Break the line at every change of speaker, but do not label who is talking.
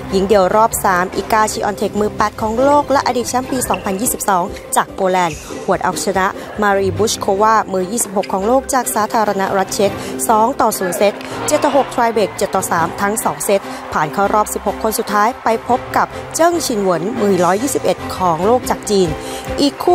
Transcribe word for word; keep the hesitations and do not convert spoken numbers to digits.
หญิงเดี่ยวรอบสามอิกาชิออนเทคมือแปดของโลกและอดีตแชมป์ปีสองพันยี่สิบสองจากโปแลนด์หวดเอาชนะมารีบุชโความือยี่สิบหกของโลกจากสาธารณรัฐเช็กสองต่อศูนย์เซตเจ็ดต่อหกไทรเบรกเจ็ดต่อสามทั้งสองเซตผ่านเข้ารอบสิบหกคนสุดท้ายไปพบกับเจิ้งชินเหวินมือหนึ่งร้อยยี่สิบเอ็ดของโลกจากจีนอีกคู่